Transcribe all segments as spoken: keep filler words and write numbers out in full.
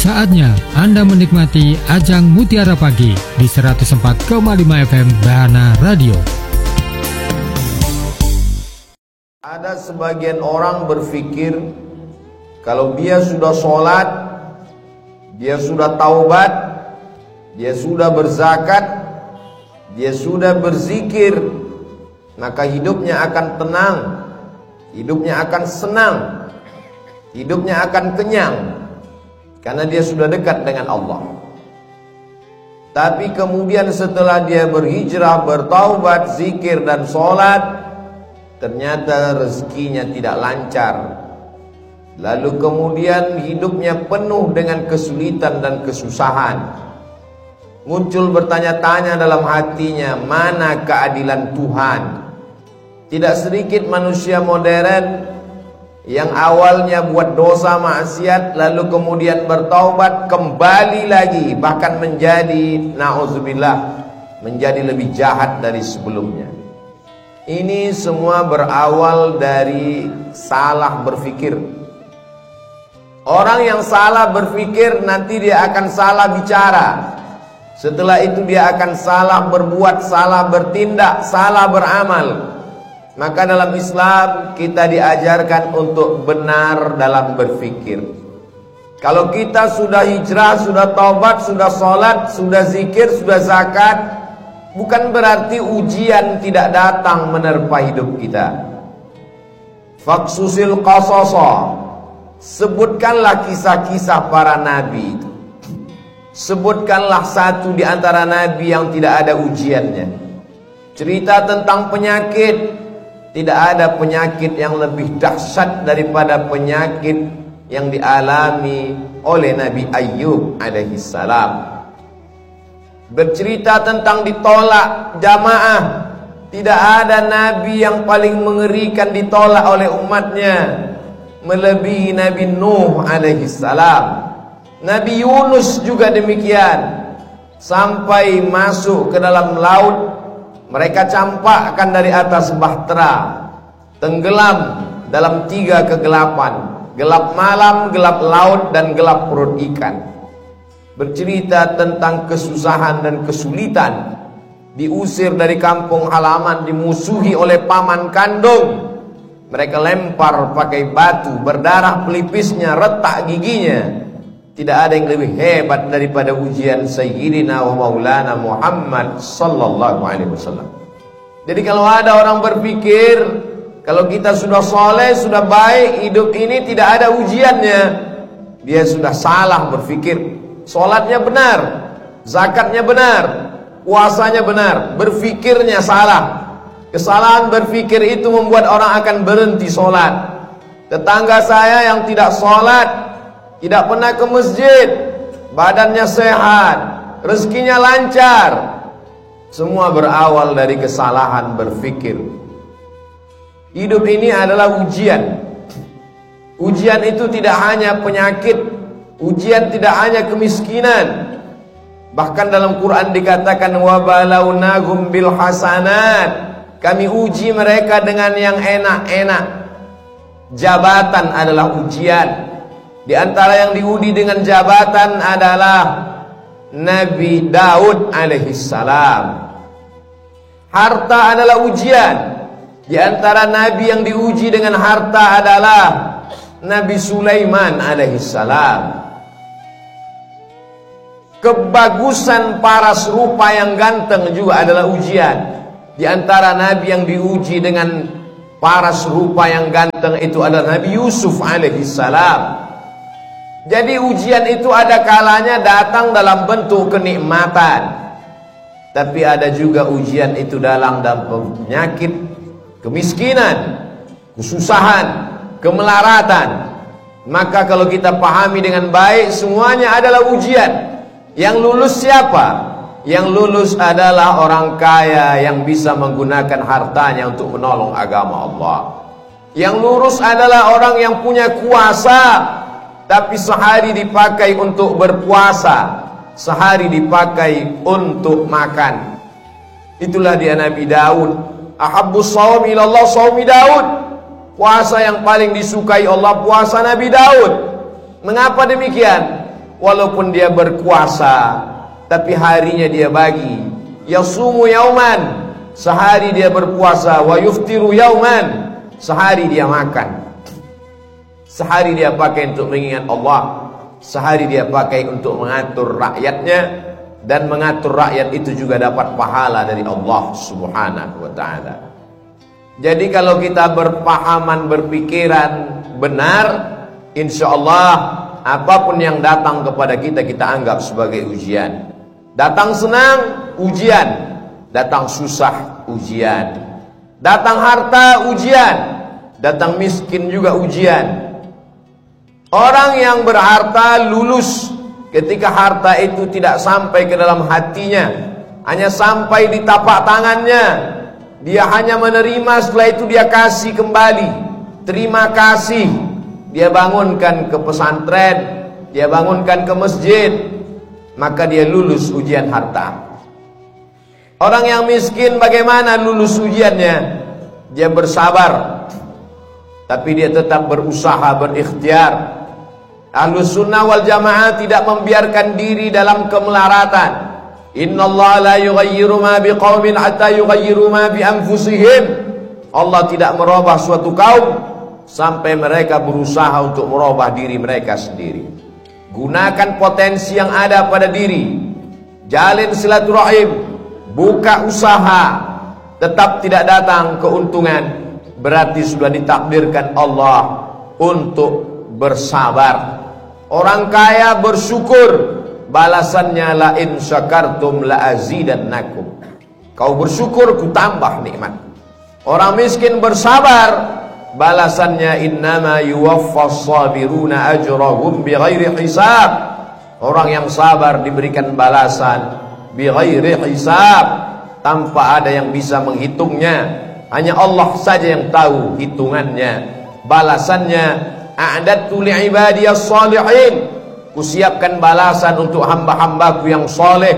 Saatnya Anda menikmati Ajang Mutiara Pagi di seratus empat koma lima F M Bahana Radio. Ada sebagian orang berpikir kalau dia sudah sholat, dia sudah taubat, dia sudah berzakat, dia sudah berzikir, maka hidupnya akan tenang, hidupnya akan senang, hidupnya akan kenyang, karena dia sudah dekat dengan Allah. Tapi kemudian setelah dia berhijrah, bertaubat, zikir dan sholat, ternyata rezekinya tidak lancar. Lalu kemudian hidupnya penuh dengan kesulitan dan kesusahan. Muncul bertanya-tanya dalam hatinya, mana keadilan Tuhan? Tidak sedikit manusia modern yang awalnya buat dosa maksiat, lalu kemudian bertaubat, kembali lagi, bahkan menjadi, na'udzubillah, menjadi lebih jahat dari sebelumnya. Ini semua berawal dari salah berpikir. Orang yang salah berpikir, nanti dia akan salah bicara. Setelah itu dia akan salah berbuat, salah bertindak, salah beramal. Maka dalam Islam kita diajarkan untuk benar dalam berpikir. Kalau kita sudah hijrah, sudah taubat, sudah sholat, sudah zikir, sudah zakat, bukan berarti ujian tidak datang menerpa hidup kita. Faksusil qasasa, sebutkanlah kisah-kisah para nabi itu. Sebutkanlah satu di antara nabi yang tidak ada ujiannya. Cerita tentang penyakit. Tidak ada penyakit yang lebih dahsyat daripada penyakit yang dialami oleh Nabi Ayyub alaihissalam. Bercerita tentang ditolak jamaah. Tidak ada nabi yang paling mengerikan ditolak oleh umatnya melebihi Nabi Nuh alaihissalam. Nabi Yunus juga demikian. Sampai masuk ke dalam laut, mereka campakkan dari atas bahtera, tenggelam dalam tiga kegelapan, gelap malam, gelap laut, dan gelap perut ikan. Bercerita tentang kesusahan dan kesulitan, diusir dari kampung halaman, dimusuhi oleh paman kandung. Mereka lempar pakai batu, berdarah pelipisnya, retak giginya. Tidak ada yang lebih hebat daripada ujian Sayyidina wa Maulana Muhammad sallallahu alaihi wasallam. Jadi kalau ada orang berpikir kalau kita sudah soleh, sudah baik, hidup ini tidak ada ujiannya, dia sudah salah berpikir. Sholatnya benar, zakatnya benar, puasanya benar, berpikirnya salah. Kesalahan berpikir itu membuat orang akan berhenti sholat. Tetangga saya yang tidak sholat, tidak pernah ke masjid, badannya sehat, rezekinya lancar, semua berawal dari kesalahan berpikir. Hidup ini adalah ujian. Ujian itu tidak hanya penyakit, ujian tidak hanya kemiskinan. Bahkan dalam Quran dikatakan wa balawnahum bil hasanat, kami uji mereka dengan yang enak-enak. Jabatan adalah ujian. Di antara yang diuji dengan jabatan adalah Nabi Daud alaihissalam. Harta adalah ujian. Di antara nabi yang diuji dengan harta adalah Nabi Sulaiman alaihissalam. Kebagusan paras rupa yang ganteng juga adalah ujian. Di antara nabi yang diuji dengan paras rupa yang ganteng itu adalah Nabi Yusuf alaihissalam. Jadi ujian itu ada kalanya datang dalam bentuk kenikmatan, tapi ada juga ujian itu dalam dalam penyakit, kemiskinan, kesusahan, kemelaratan. Maka kalau kita pahami dengan baik, semuanya adalah ujian. Yang lulus siapa? Yang lulus adalah orang kaya yang bisa menggunakan hartanya untuk menolong agama Allah. Yang lulus adalah orang yang punya kuasa, tapi sehari dipakai untuk berpuasa, sehari dipakai untuk makan. Itulah dia Nabi Daud. Ahabbus shaum ilallah shaumi Daud. Puasa yang paling disukai Allah, puasa Nabi Daud. Mengapa demikian? walaupun dia berpuasa, tapi harinya dia bagi. Yasumu yauman, sehari dia berpuasa. Wa yuftiru yauman, sehari dia makan. Sehari dia pakai untuk mengingat Allah, sehari dia pakai untuk mengatur rakyatnya. Dan mengatur rakyat itu juga dapat pahala dari Allah subhanahu wa ta'ala. Jadi kalau kita berpahaman, berpikiran benar, insya Allah apapun yang datang kepada kita, kita anggap sebagai ujian. Datang senang, ujian. Datang susah, ujian. Datang harta, ujian. Datang miskin juga ujian. Orang yang berharta lulus ketika harta itu tidak sampai ke dalam hatinya, hanya sampai di tapak tangannya. Dia hanya menerima, setelah itu dia kasih kembali. Terima kasih. Dia bangunkan ke pesantren, dia bangunkan ke masjid, maka dia lulus ujian harta. Orang yang miskin bagaimana lulus ujiannya? Dia bersabar, tapi dia tetap berusaha, berikhtiar. Ahlus sunnah wal jamaah tidak membiarkan diri dalam kemelaratan. Innallaha la yughayyiru ma biqaumin hatta yughayyiru ma bi anfusihim. Allah tidak merubah suatu kaum sampai mereka berusaha untuk merubah diri mereka sendiri. Gunakan potensi yang ada pada diri. Jalin silaturahim, buka usaha. Tetap tidak datang keuntungan, berarti sudah ditakdirkan Allah untuk bersabar. Orang kaya bersyukur, balasannya la in syakartum la azidannakum. Kau bersyukur, ku tambah nikmat. Orang miskin bersabar, balasannya innama yuwaffas sabiruna ajrahum bighairi hisab. Orang yang sabar diberikan balasan bighairi hisab, tanpa ada yang bisa menghitungnya. Hanya Allah saja yang tahu hitungannya. Balasannya a'dadtu li'ibadiyas shalihin, kusiapkan balasan untuk hamba-hambaku yang soleh.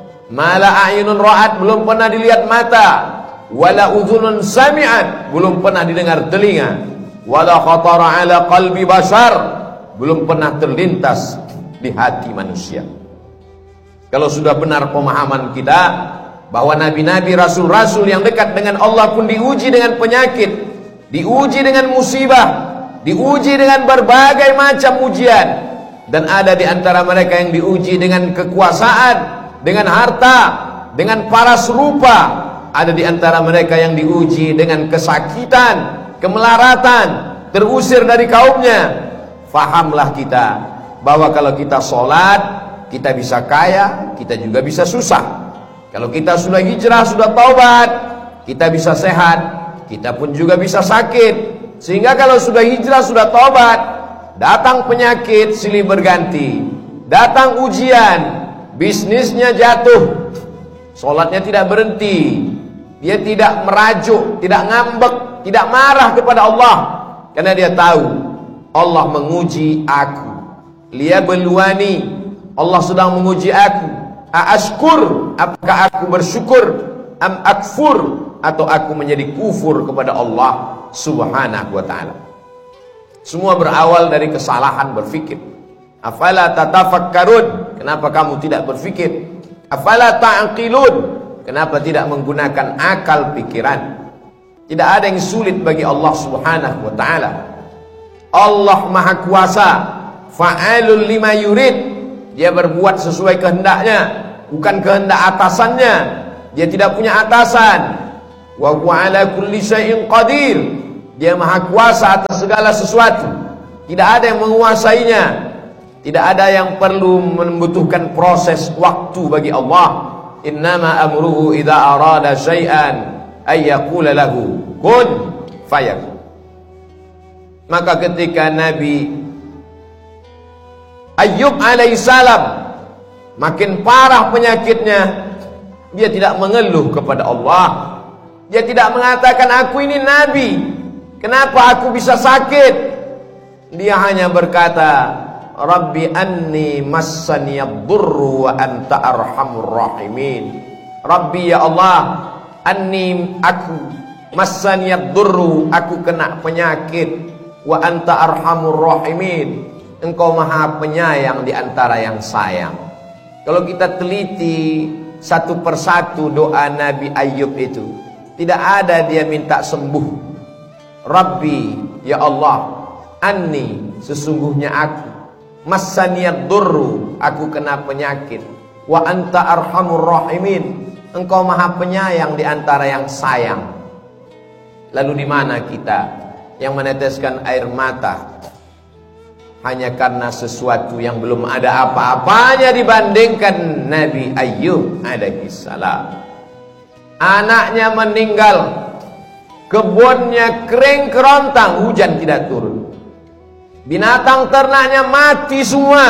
Mala a'yunun ra'at, belum pernah dilihat mata. Wala udhunun sami'at, belum pernah didengar telinga. Wala khatara ala qalbi bashar, belum pernah terlintas di hati manusia. Kalau sudah benar pemahaman kita bahwa nabi-nabi, rasul-rasul yang dekat dengan Allah pun diuji dengan penyakit, diuji dengan musibah, diuji dengan berbagai macam ujian. Dan ada di antara mereka yang diuji dengan kekuasaan, dengan harta, dengan paras rupa. Ada di antara mereka yang diuji dengan kesakitan, kemelaratan, terusir dari kaumnya. Fahamlah kita bahwa kalau kita sholat, kita bisa kaya, kita juga bisa susah. Kalau kita sudah hijrah, sudah taubat, kita bisa sehat, kita pun juga bisa sakit. Sehingga kalau sudah hijrah, sudah taubat, datang penyakit silih berganti, datang ujian, bisnisnya jatuh, sholatnya tidak berhenti, dia tidak merajuk, tidak ngambek, tidak marah kepada Allah, karena dia tahu Allah menguji aku. Liyabluwani, Allah sedang menguji aku. Aashkur, apakah aku bersyukur? Am akfur, atau aku menjadi kufur kepada Allah subhanahu wa ta'ala. Semua berawal dari kesalahan berfikir. Afala tatafakkarun, kenapa kamu tidak berfikir? Afala ta'qilun, kenapa tidak menggunakan akal pikiran? Tidak ada yang sulit bagi Allah subhanahu wa ta'ala. Allah maha kuasa, fa'alul lima yurid. Dia berbuat sesuai kehendaknya, bukan kehendak atasannya. Dia tidak punya atasan. Wa huwa ala kulli syai'in qadir. Dia maha kuasa atas segala sesuatu. Tidak ada yang menguasainya. Tidak ada yang perlu membutuhkan proses waktu bagi Allah. Innama amruhu idza arada syai'an ay yaqula lahu kun fayakun. Maka ketika Nabi Ayyub alaihissalam makin parah penyakitnya, dia tidak mengeluh kepada Allah. Dia tidak mengatakan aku ini nabi, kenapa aku bisa sakit? Dia hanya berkata, Rabbi anni massaniyad-durru wa anta arhamur rahimin. Rabbi ya Allah, anni aku massaniyad-durru, aku kena penyakit, wa anta arhamur rahimin. Engkau maha penyayang di antara yang sayang. Kalau kita teliti satu persatu doa Nabi Ayyub itu, tidak ada dia minta sembuh. Rabbi, ya Allah, anni, sesungguhnya aku, massaniyad durru, aku kena penyakit, wa anta arhamur rahimin, engkau maha penyayang di antara yang sayang. Lalu di mana kita yang meneteskan air mata hanya karena sesuatu yang belum ada apa-apanya dibandingkan Nabi Ayyub alaihi salam? Anaknya meninggal, kebunnya kering kerontang, hujan tidak turun, binatang ternaknya mati semua,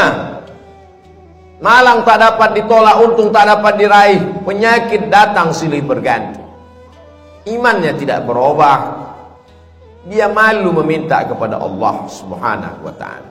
malang tak dapat ditolak, untung tak dapat diraih, penyakit datang silih berganti. Imannya tidak berubah, dia malu meminta kepada Allah Subhanahu wa ta'ala.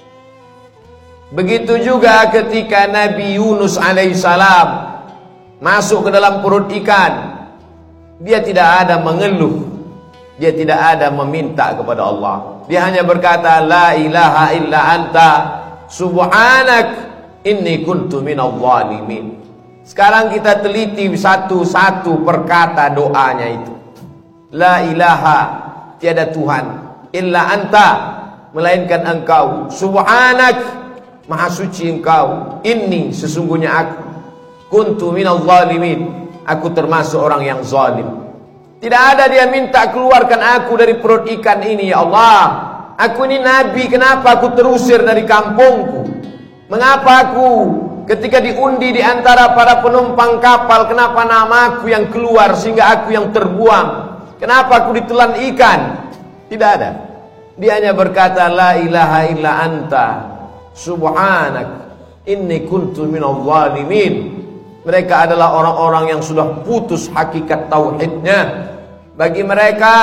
Begitu juga ketika Nabi Yunus alaihissalam masuk ke dalam perut ikan, dia tidak ada mengeluh, dia tidak ada meminta kepada Allah, dia hanya berkata la ilaha illa anta subhanak inni kuntu minadh dhalimin. Sekarang kita teliti satu-satu perkata doanya itu. La ilaha, tiada Tuhan, illa anta, melainkan engkau, subhanak, maha suci engkau, inni, sesungguhnya aku, kuntu minadh dhalimin, aku termasuk orang yang zalim. Tidak ada dia minta keluarkan aku dari perut ikan ini, ya Allah, aku ini nabi, kenapa aku terusir dari kampungku? Mengapa aku ketika diundi di antara para penumpang kapal, kenapa namaku yang keluar sehingga aku yang terbuang? Kenapa aku ditelan ikan? Tidak ada. Dia hanya berkata la ilaha illa anta subhanak inni kuntu minadh dhalimin. Mereka adalah orang-orang yang sudah putus hakikat tauhidnya. Bagi mereka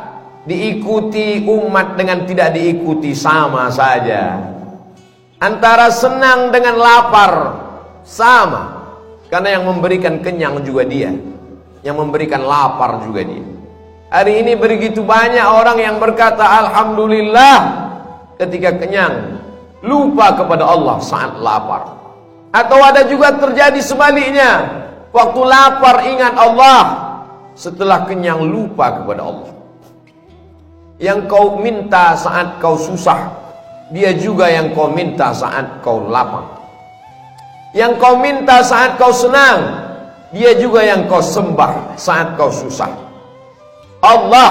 diikuti umat dengan tidak diikuti sama saja. Antara senang dengan lapar sama. Karena yang memberikan kenyang juga dia, yang memberikan lapar juga dia. Hari ini begitu banyak orang yang berkata alhamdulillah ketika kenyang, lupa kepada Allah saat lapar. Atau ada juga terjadi sebaliknya, waktu lapar ingat Allah, setelah kenyang lupa kepada Allah. Yang kau minta saat kau susah, dia juga yang kau minta saat kau lapar. Yang kau minta saat kau senang, dia juga yang kau sembah saat kau susah. Allah,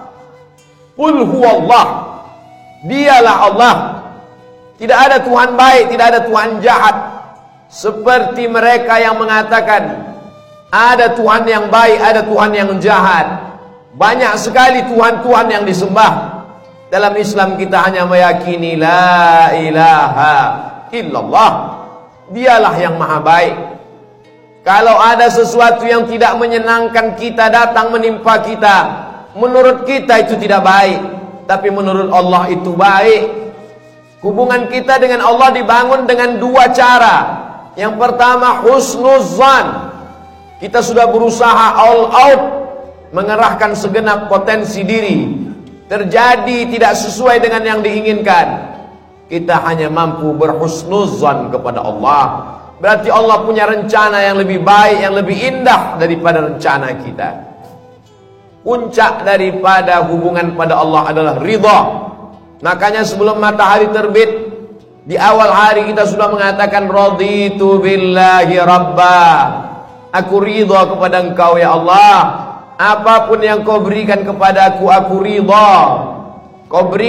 qul huwallah, dialah Allah. Tidak ada Tuhan baik, tidak ada Tuhan jahat. Seperti mereka yang mengatakan ada Tuhan yang baik, ada Tuhan yang jahat. Banyak sekali Tuhan-Tuhan yang disembah. Dalam Islam kita hanya meyakini la ilaha illallah, dialah yang maha baik. Kalau ada sesuatu yang tidak menyenangkan kita datang menimpa kita, menurut kita itu tidak baik, tapi menurut Allah itu baik. Hubungan kita dengan Allah dibangun dengan dua cara. Yang pertama husnuzan, kita sudah berusaha all out, mengerahkan segenap potensi diri, terjadi tidak sesuai dengan yang diinginkan, kita hanya mampu berhusnuzan kepada Allah. Berarti Allah punya rencana yang lebih baik, yang lebih indah daripada rencana kita. Puncak daripada hubungan pada Allah adalah ridha. Makanya sebelum matahari terbit, di awal hari kita sudah mengatakan raditu billahi rabba, aku ridha kepada engkau ya Allah. Apapun yang kau berikan kepadaku, aku ridha. Kau beri